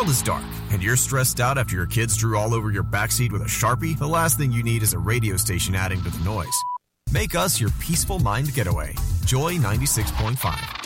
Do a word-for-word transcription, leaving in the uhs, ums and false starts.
world is dark and you're stressed out after your kids drew all over your backseat with a Sharpie, the last thing you need is a radio station adding to the noise. Make us your peaceful mind getaway. Joy ninety-six point five.